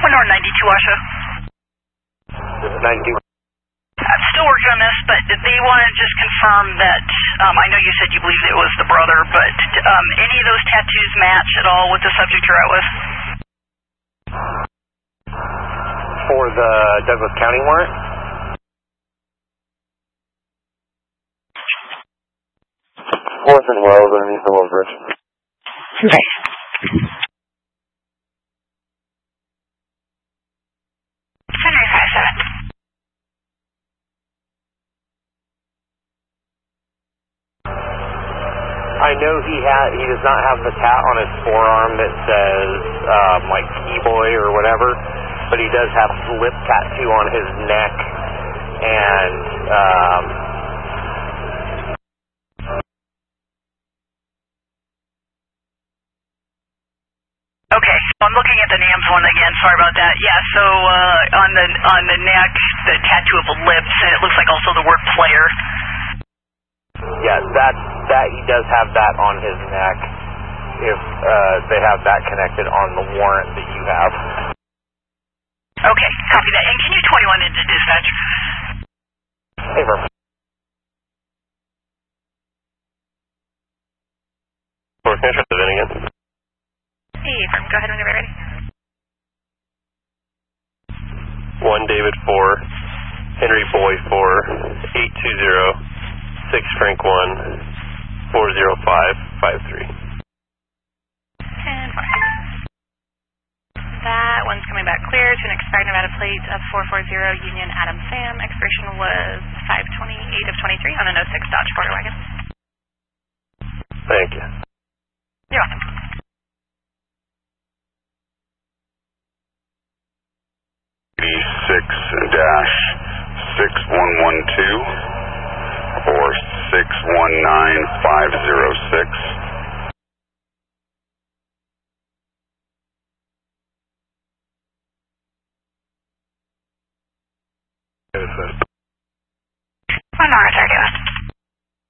North 92, Asha. 92. I'm still working on this, but they want to just confirm that, I know you said you believe it was the brother, but any of those tattoos match at all with the subject you're out with? For the Douglas County warrant? Fourth and Wells underneath the Wells Bridge. Okay. Henry 57. I know he does not have the tat on his forearm that says like Keyboy or whatever, but he does have lip tattoo on his neck and Okay, so I'm looking at the NAMS one again. Sorry about that. Yeah, so on the neck, the tattoo of the lips, and it looks like also the word player. yeah, that he does have that on his neck. If they have that connected on the warrant that you have. Okay, copy that. And can you 21 into dispatch? Hey, Verb. Fourth interested in again. Hey, Firm, go ahead whenever you're ready. 1 David 4, Henry Boy 4, 820, 6 Frank 1, 40553. And 4. That one's coming back clear to an expired Nevada plate of 440 Union Adam Sam. Expiration was 5/28 of 23 on an 06 Dodge Porter wagon. Thank you. You're welcome. -6112 or 619506. One more, 30.